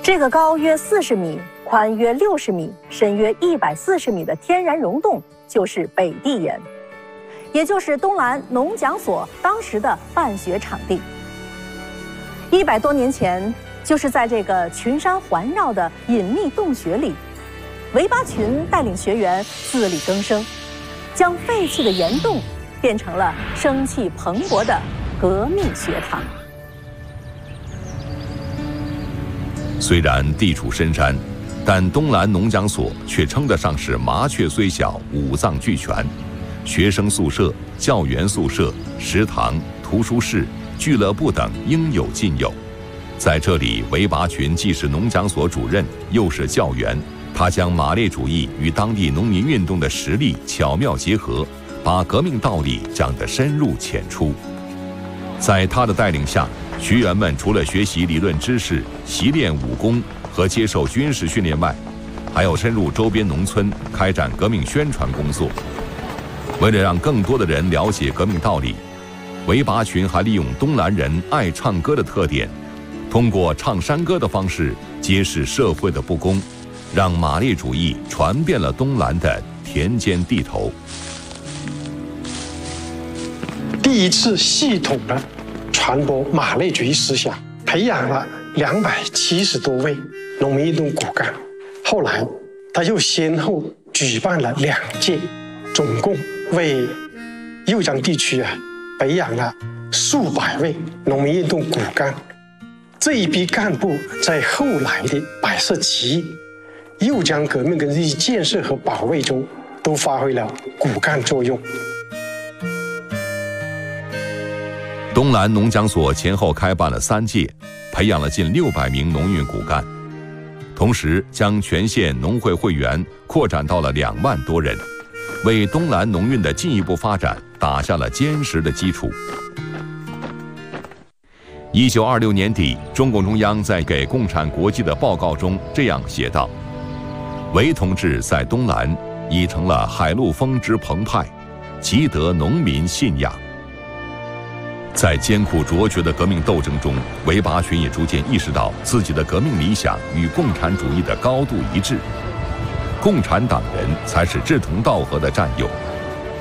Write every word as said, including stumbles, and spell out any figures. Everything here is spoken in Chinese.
这个高约四十米、宽约六十米、深约一百四十米的天然溶洞就是北地岩，也就是东兰农讲所当时的办学场地。一百多年前，就是在这个群山环绕的隐秘洞穴里，韦拔群带领学员自力更生，将废弃的岩洞变成了生气蓬勃的革命学堂。 虽然地处深山，但东兰农讲所却称得上是麻雀虽小，五脏俱全。学生宿舍、教员宿舍、食堂、图书室、俱乐部等应有尽有。在这里，韦拔群既是农讲所主任，又是教员。他将马列主义与当地农民运动的实力巧妙结合，把革命道理讲得深入浅出。在他的带领下，学员们除了学习理论知识、习练武功和接受军事训练外，还要深入周边农村开展革命宣传工作。为了让更多的人了解革命道理，韦拔群还利用东兰人爱唱歌的特点，通过唱山歌的方式揭示社会的不公，让马列主义传遍了东兰的田间地头。 第一次系统的传播马列主义思想，培养了两百七十多位农民运动骨干。后来，他又先后举办了两届，总共为右江地区啊培养了数百位农民运动骨干。这一批干部在后来的百色起义、右江革命跟日益建设和保卫中，都发挥了骨干作用。 东兰农讲所前后开办了三届，培养了近六百名农运骨干，同时将全县农会会员扩展到了两万多人，为东兰农运的进一步发展打下了坚实的基础。一九二六年底，中共中央在给共产国际的报告中这样写道：韦同志在东兰已成了海陆丰之澎湃，极得农民信仰。在艰苦卓绝的革命斗争中，韦拔群也逐渐意识到自己的革命理想与共产主义的高度一致，共产党人才是志同道合的战友。